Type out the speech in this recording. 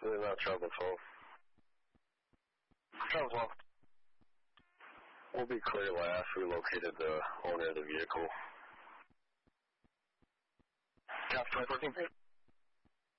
Definitely not Charlie's phone. Charles, well, we'll be clear last. We located the owner of the vehicle. Copy 14.